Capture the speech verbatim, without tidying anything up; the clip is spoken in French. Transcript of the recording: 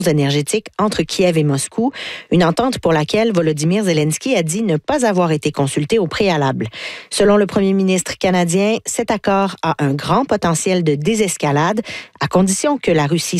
énergétiques entre Kiev et Moscou, une entente pour laquelle Volodymyr Zelensky a dit ne pas avoir été consulté au préalable. Selon le premier ministre canadien, cet accord a un grand potentiel de désescalade à condition que la Russie